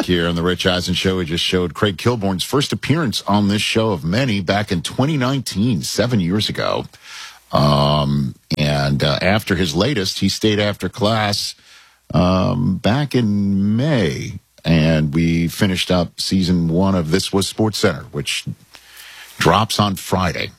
here on the Rich Eisen Show. We just showed Craig Kilborn's first appearance on this show of many back in 2019, 7 years ago. And after his latest, he stayed after class back in May. And we finished up season 1 of This Was Sports Center, which drops on Friday.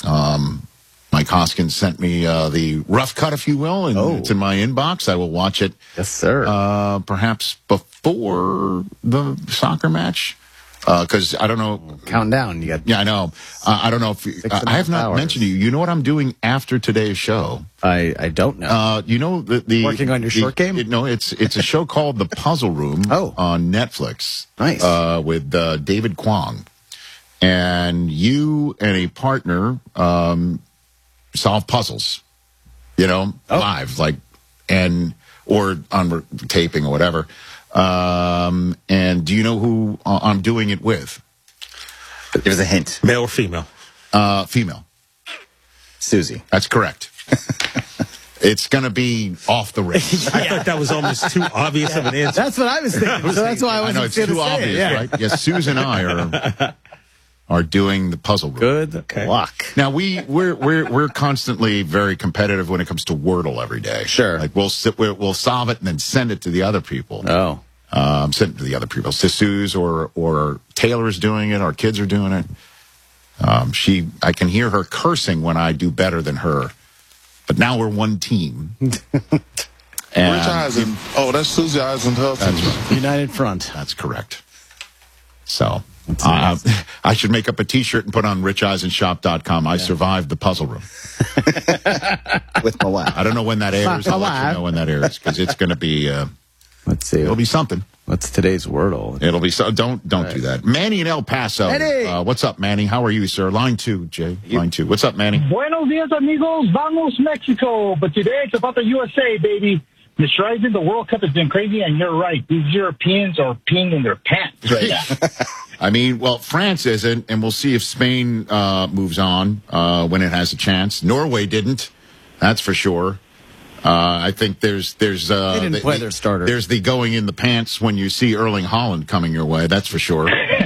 Mike Hoskins sent me the rough cut, if you will, and it's in my inbox. I will watch it. Yes, sir. Perhaps before the soccer match, because I don't know. Counting down. Yeah, I know. I don't know if I have not mentioned to you. You know what I'm doing after today's show? I don't know. You know the working on your short game? No, it's a show called The Puzzle Room on Netflix. Nice. With David Kwong, and you and a partner solve puzzles, live, or on taping or whatever. And do you know who I'm doing it with? Give us a hint. Male or female? Female. Susie. That's correct. It's going to be off the rails. I thought that was almost too obvious of an answer. That's what I was thinking. So that's why I know it's too obvious, right? Yes, Susan and I are doing the puzzle room. Good luck. Now we're constantly very competitive when it comes to Wordle every day. Sure. Like we'll solve it and then send it to the other people. Send it to the other people. Suze or Taylor's doing it. Our kids are doing it. I can hear her cursing when I do better than her. But now we're one team. Rich Eisen. Oh, that's Susie Eisen. That's right. United Front. That's correct. So I should make up a T-shirt and put on richeisensshop.com. I survived the puzzle room. With Malak. I don't know when that airs. I'll let you know when that airs because it's going to be. Let's see. It'll be something. What's today's Wordle? It'll be so. Don't do that. Manny in El Paso. Manny! What's up, Manny? How are you, sir? Line 2, Jay. Line 2. What's up, Manny? Buenos dias, amigos. Vamos, Mexico. But today it's about the USA, baby. Mr. Eisen, the World Cup has been crazy, and you're right. These Europeans are peeing in their pants right now. I mean, well, France isn't, and we'll see if Spain moves on when it has a chance. Norway didn't. That's for sure. I think there's they didn't play their starter. There's the going in the pants when you see Erling Haaland coming your way. That's for sure.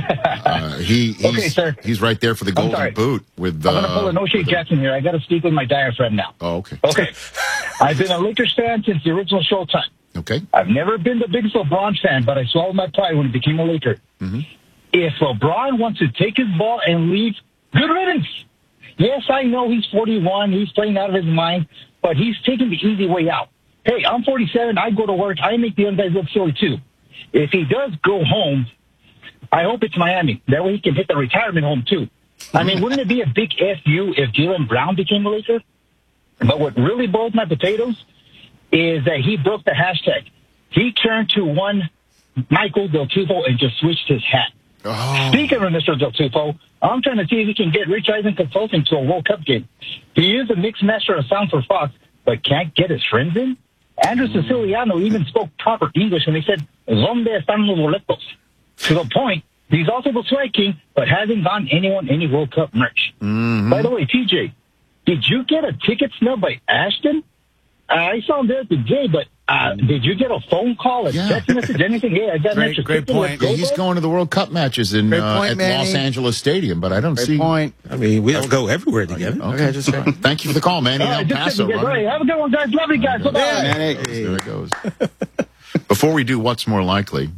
He's right there for the golden boot. With I'm gonna pull a No Shade Jackson here. I got to speak with my diaphragm now. Oh, okay. Okay. I've been a Lakers fan since the original Showtime. Okay. I've never been the biggest LeBron fan, but I swallowed my pride when he became a Laker. Mm-hmm. If LeBron wants to take his ball and leave, good riddance. Yes, I know he's 41. He's playing out of his mind. But he's taking the easy way out. Hey, I'm 47. I go to work. I make the young guys look silly, too. If he does go home, I hope it's Miami. That way he can hit the retirement home, too. I mean, wouldn't it be a big FU if Jaylen Brown became a Laker? But what really boils my potatoes is that he broke the hashtag. He turned to one Michael Del Tufo and just switched his hat. Oh. Speaking of Mr. Del Tufo, I'm trying to see if he can get Rich Eisen Consulting to a World Cup game. He is a mixed master of sound for Fox, but can't get his friends in. Andrew Siciliano even spoke proper English when he said, "Donde están los boletos?" To the point, he's also the swag king, but hasn't gotten anyone any World Cup merch. Mm-hmm. By the way, TJ, did you get a ticket snubbed by Ashton? I saw him there today, but did you get a phone call, a text message, anything? Yeah, I got an extra great point. Yeah, he's going to the World Cup matches at Los Angeles Stadium, but I don't see. Point. I mean, we don't go everywhere together. Okay, just thank you for the call, Manny. El Paso. Have a good one, guys. Love you guys. Bye-bye. There it goes. Before we do what's more likely?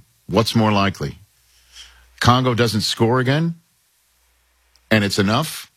Congo doesn't score again, and it's enough,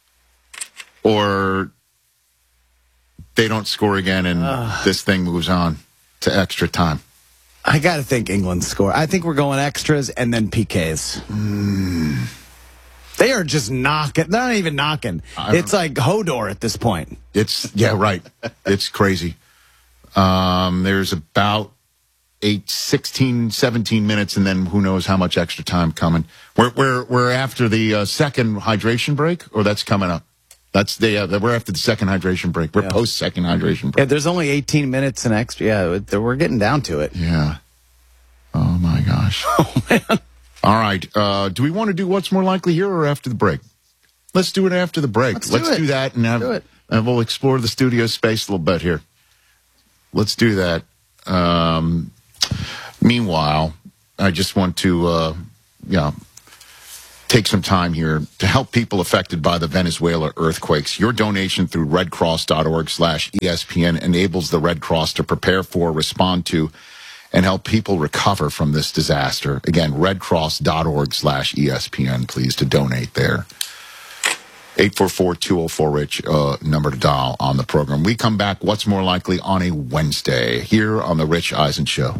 or they don't score again and this thing moves on to extra time. I got to think England score. I think we're going extras and then PKs. They are just knocking. They're not even knocking. It's like Hodor at this point. Right. It's crazy. There's about 16, 17 minutes, and then who knows how much extra time coming. We're after the second hydration break, or that's coming up. We're after the second hydration break. We're post second hydration break. Yeah, there's only 18 minutes and extra. Yeah, we're getting down to it. Yeah. Oh my gosh. Oh man. All right. Do we want to do what's more likely here or after the break? Let's do it after the break. Let's do that and we'll explore the studio space a little bit here. Let's do that. Meanwhile, I just want to, take some time here to help people affected by the Venezuela earthquakes. Your donation through redcross.org/ESPN enables the Red Cross to prepare for, respond to, and help people recover from this disaster. Again, redcross.org/ESPN, please, to donate there. 844-204-RICH, number to dial on the program. We come back, what's more likely, on a Wednesday here on The Rich Eisen Show.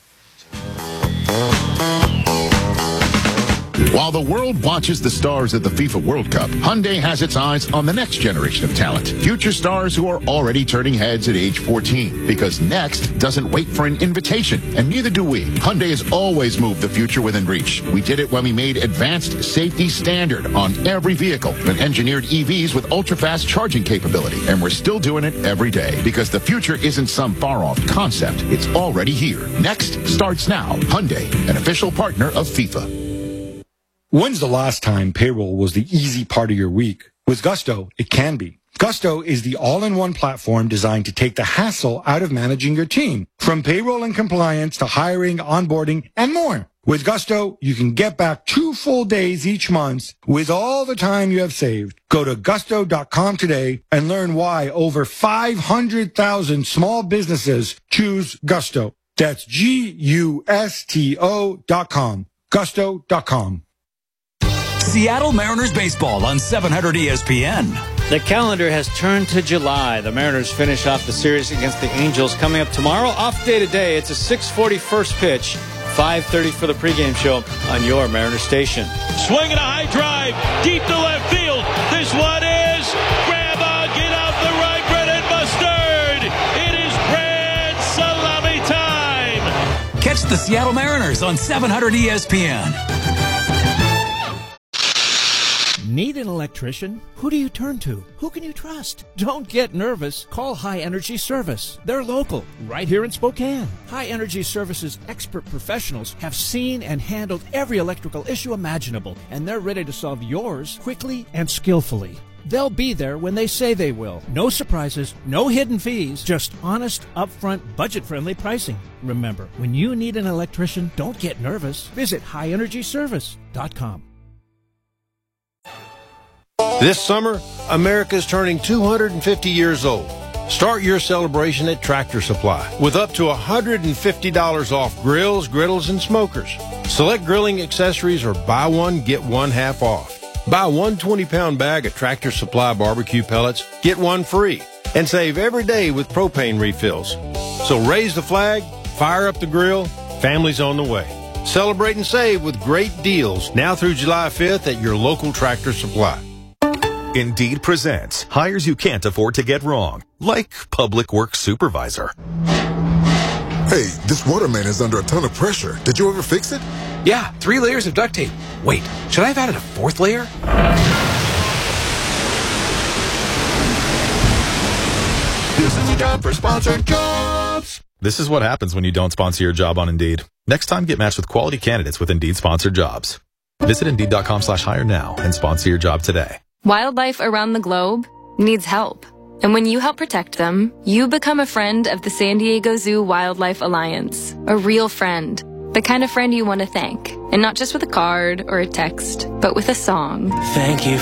While the world watches the stars at the FIFA World Cup, Hyundai has its eyes on the next generation of talent. Future stars who are already turning heads at age 14. Because next doesn't wait for an invitation, and neither do we. Hyundai has always moved the future within reach. We did it when we made advanced safety standard on every vehicle and engineered EVs with ultra-fast charging capability. And we're still doing it every day. Because the future isn't some far-off concept. It's already here. Next starts now. Hyundai, an official partner of FIFA. When's the last time payroll was the easy part of your week? With Gusto, it can be. Gusto is the all-in-one platform designed to take the hassle out of managing your team, from payroll and compliance to hiring, onboarding, and more. With Gusto, you can get back 2 full days each month with all the time you have saved. Go to gusto.com today and learn why over 500,000 small businesses choose Gusto. That's Gusto.com. Gusto.com. Seattle Mariners baseball on 700 ESPN. The calendar has turned to July. The Mariners finish off the series against the Angels coming up tomorrow. Off day today. It's a 6:40 first pitch. 5:30 for the pregame show on your Mariner station. Swinging a high drive deep to left field. This one is grab on, get out the right, Brennan Mustard. It is grand salami time. Catch the Seattle Mariners on 700 ESPN. Need an electrician? Who do you turn to? Who can you trust? Don't get nervous. Call High Energy Service. They're local, right here in Spokane. High Energy Service's expert professionals have seen and handled every electrical issue imaginable, and they're ready to solve yours quickly and skillfully. They'll be there when they say they will. No surprises, no hidden fees, just honest, upfront, budget-friendly pricing. Remember, when you need an electrician, don't get nervous. Visit highenergyservice.com. This summer, America is turning 250 years old. Start your celebration at Tractor Supply with up to $150 off grills, griddles, and smokers. Select grilling accessories or buy one, get one half off. Buy one 20-pound bag of Tractor Supply barbecue pellets, get one free, and save every day with propane refills. So raise the flag, fire up the grill, family's on the way. Celebrate and save with great deals now through July 5th at your local Tractor Supply. Indeed presents hires you can't afford to get wrong, like public works supervisor. Hey, this waterman is under a ton of pressure. Did you ever fix it? Yeah, 3 layers of duct tape. Wait, should I have added a 4th layer? This is a job for sponsored jobs. This is what happens when you don't sponsor your job on Indeed. Next time, get matched with quality candidates with Indeed sponsored jobs. Visit Indeed.com/hire now and sponsor your job today. Wildlife around the globe needs help. And when you help protect them, you become a friend of the San Diego Zoo Wildlife Alliance. A real friend. The kind of friend you want to thank. And not just with a card or a text, but with a song. Thank you